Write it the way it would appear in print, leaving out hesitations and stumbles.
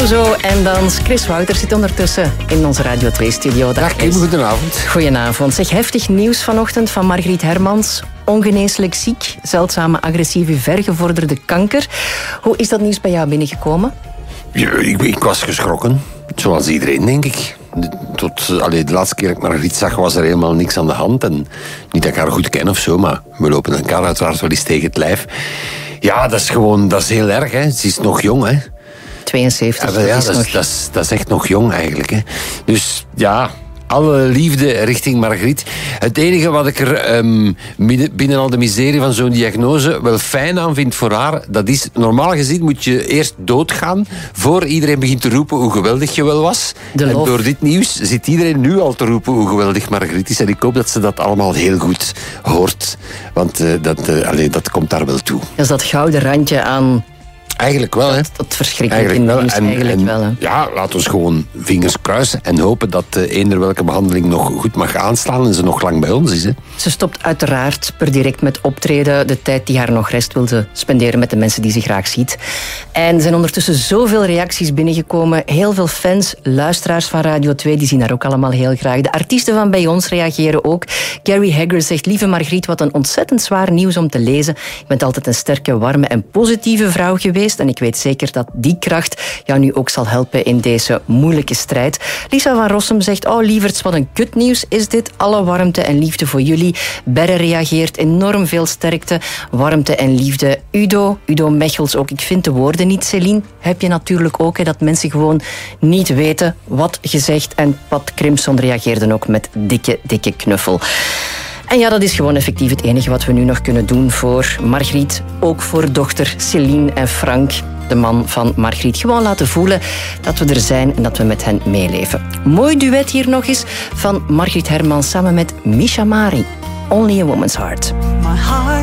Zo en dan Chris Wouters zit ondertussen in onze Radio 2-studio. Dag Kim, goedenavond. Goedenavond. Zeg, heftig nieuws vanochtend van Margriet Hermans. Ongeneeslijk ziek, zeldzame agressieve vergevorderde kanker. Hoe is dat nieuws bij jou binnengekomen? Ik was geschrokken, zoals iedereen, denk ik. De laatste keer dat ik Margriet zag, was er helemaal niks aan de hand. En niet dat ik haar goed ken of zo, maar we lopen elkaar uiteraard wel eens tegen het lijf. Ja, dat is heel erg, hè. Ze is nog jong, hè. 72. Ja, dat is echt nog jong eigenlijk. Hè. Dus ja, alle liefde richting Margriet. Het enige wat ik er binnen al de miserie van zo'n diagnose wel fijn aan vind voor haar, dat is, normaal gezien moet je eerst doodgaan voor iedereen begint te roepen hoe geweldig je wel was. En door dit nieuws zit iedereen nu al te roepen hoe geweldig Margriet is. En ik hoop dat ze dat allemaal heel goed hoort. Want dat komt daar wel toe. Dat is dat gouden randje aan... Eigenlijk wel, hè. Dat verschrikkelijk in nieuws, eigenlijk wel. Hè. Ja, laten we gewoon vingers kruisen en hopen dat eender welke behandeling nog goed mag aanslaan en ze nog lang bij ons is. Hè. Ze stopt uiteraard per direct met optreden. De tijd die haar nog rest wil ze spenderen met de mensen die ze graag ziet. En er zijn ondertussen zoveel reacties binnengekomen. Heel veel fans, luisteraars van Radio 2, die zien haar ook allemaal heel graag. De artiesten van bij ons reageren ook. Gary Hagger zegt, lieve Margriet, wat een ontzettend zwaar nieuws om te lezen. Je bent altijd een sterke, warme en positieve vrouw geweest. En ik weet zeker dat die kracht jou nu ook zal helpen in deze moeilijke strijd. Lisa van Rossum zegt, oh lieverds, wat een kutnieuws is dit. Alle warmte en liefde voor jullie. Berre reageert, enorm veel sterkte, warmte en liefde. Udo Mechels ook, ik vind de woorden niet. Céline, heb je natuurlijk ook, hè, dat mensen gewoon niet weten wat gezegd. En Pat Crimson reageerde ook met dikke knuffel. En ja, dat is gewoon effectief het enige wat we nu nog kunnen doen voor Margriet. Ook voor dochter Céline en Frank, de man van Margriet. Gewoon laten voelen dat we er zijn en dat we met hen meeleven. Mooi duet hier nog eens van Margriet Hermans samen met Misha Mari. Only a Woman's Heart.